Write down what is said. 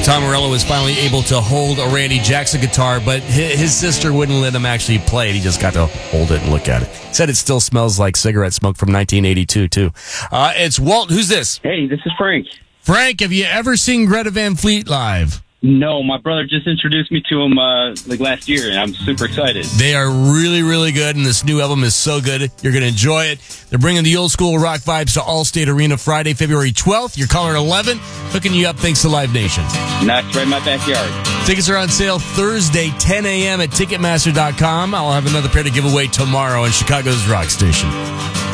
Tom Morello was finally able to hold a Randy Jackson guitar, but his sister wouldn't let him actually play it. He just got to hold it and look at it. Said it still smells like cigarette smoke from 1982, too. It's Walt. Who's this? Hey, this is Frank. Frank, have you ever seen Greta Van Fleet live? No, my brother just introduced me to him last year, and I'm super excited. They are really, really good, and this new album is so good. You're going to enjoy it. They're bringing the old school rock vibes to Allstate Arena Friday, February 12th. You're caller 11, hooking you up thanks to Live Nation. Nice, right in my backyard. Tickets are on sale Thursday, 10 a.m. at Ticketmaster.com. I'll have another pair to give away tomorrow on Chicago's Rock Station.